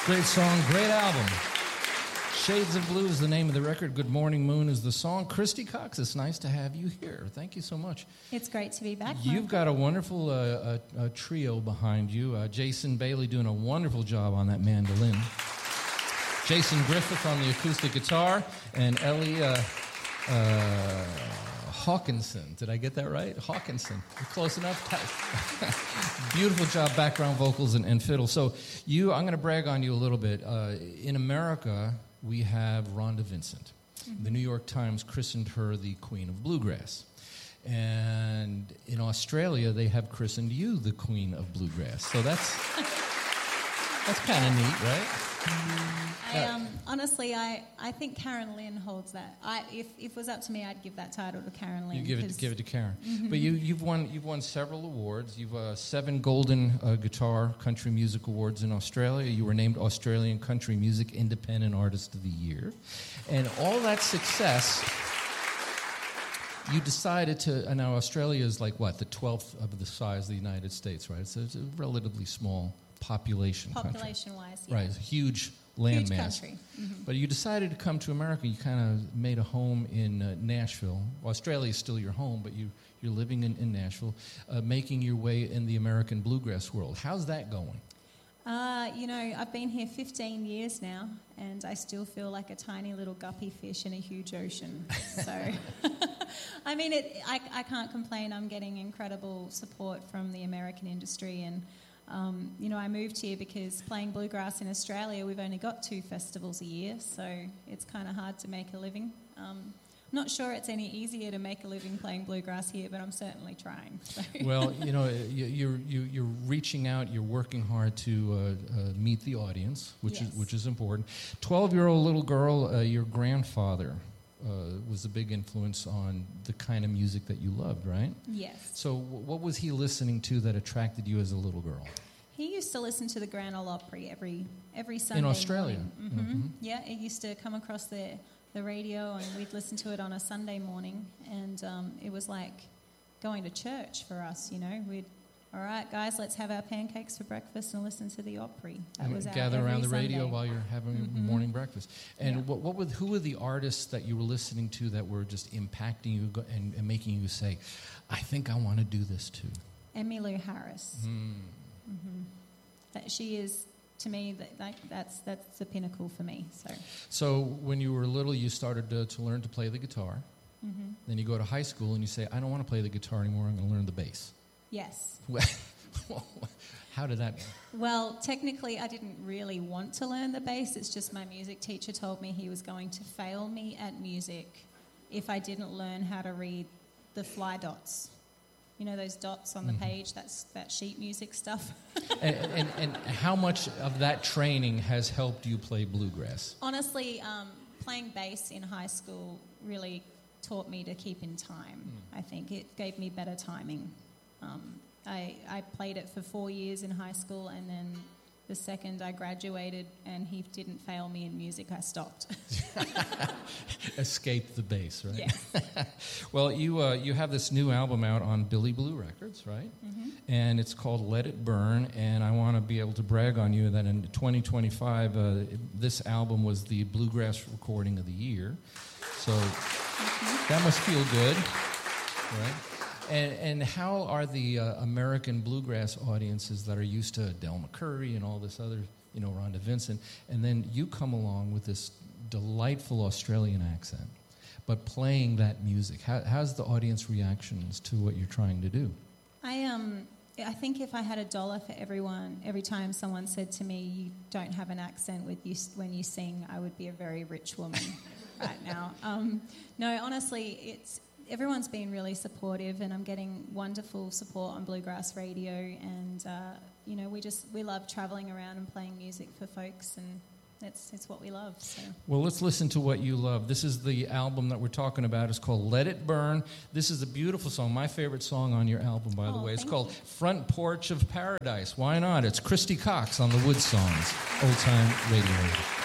Great song, great album. Shades of Blue is the name of the record. Good Morning Moon is the song. Christy Cox, it's nice to have you here. Thank you so much. It's great to be back. You've got a wonderful trio behind you. Jason Bailey doing a wonderful job on that mandolin. Jason Griffith on the acoustic guitar. And Ellie Hawkinson. Did I get that right? Hawkinson. Close enough? Beautiful job, background vocals and fiddle. So I'm going to brag on you a little bit. In America, we have Rhonda Vincent. Mm-hmm. The New York Times christened her the Queen of Bluegrass. And in Australia, they have christened you the Queen of Bluegrass. So that's kind of neat, right? Honestly, I think Karen Lynn holds that. If it was up to me, I'd give that title to Karen Lynn. You give it to Karen. Mm-hmm. But you've won several awards. You've 7 Golden Guitar Country Music Awards in Australia. You were named Australian Country Music Independent Artist of the Year, and all that success. You decided to. And now Australia is like what, the 12th of the size of the United States, right? So it's a relatively small population country. Population-wise, yeah. Right, it's a huge landmass. Huge country. Mm-hmm. But you decided to come to America. You kind of made a home in Nashville. Well, Australia is still your home, but you're living in Nashville, making your way in the American bluegrass world. How's that going? I've been here 15 years now, and I still feel like a tiny little guppy fish in a huge ocean. So, I mean, I can't complain. I'm getting incredible support from the American industry, and I moved here because playing bluegrass in Australia, we've only got 2 festivals a year, so it's kind of hard to make a living. Not sure it's any easier to make a living playing bluegrass here, but I'm certainly trying. So. Well, you're reaching out, you're working hard to meet the audience, which is important. 12-year-old little girl, your grandfather was a big influence on the kind of music that you loved, right? Yes. So what was he listening to that attracted you as a little girl? He used to listen to the Grand Ole Opry every Sunday in Australia. Morning. Mm-hmm. Mm-hmm. Yeah, it used to come across the radio, and we'd listen to it on a Sunday morning, and it was like going to church for us, We'd, all right, guys, let's have our pancakes for breakfast and listen to the Opry. That was gather every around the radio Sunday. while you're having morning breakfast. And who were the artists that you were listening to that were just impacting you and making you say, I think I want to do this too? Emmylou Harris. That she is, to me, that's the pinnacle for me. So when you were little, you started to learn to play the guitar. Mm-hmm. Then you go to high school and you say, I don't want to play the guitar anymore, I'm going to learn the bass. Yes. How did that go? Well, technically, I didn't really want to learn the bass. It's just my music teacher told me he was going to fail me at music if I didn't learn how to read the fly dots. You know those dots on the page? That's that sheet music stuff. and how much of that training has helped you play bluegrass? Honestly, playing bass in high school really taught me to keep in time. I think it gave me better timing. I played it for 4 years in high school, and then the second I graduated and he didn't fail me in music, I stopped. Escaped the bass, right? Yes. Well, you have this new album out on Billy Blue Records, right? Mm-hmm. And it's called Let It Burn, and I want to be able to brag on you that in 2025, this album was the Bluegrass Recording of the Year. So that must feel good, right? And how are the American bluegrass audiences that are used to Del McCoury and all this other, Rhonda Vincent, and then you come along with this delightful Australian accent, but playing that music? How's the audience reactions to what you're trying to do? I think if I had $1 for every time someone said to me, you don't have an accent with you when you sing, I would be a very rich woman right now. No, honestly, everyone's been really supportive, and I'm getting wonderful support on Bluegrass Radio, and we love traveling around and playing music for folks, and it's what we love. So. Well, let's listen to what you love. This is the album that we're talking about. It's called Let It Burn. This is a beautiful song, my favorite song on your album, by the way. It's called Front Porch of Paradise. Why not? It's Christy Cox on the Wood Songs, Old Time Radio.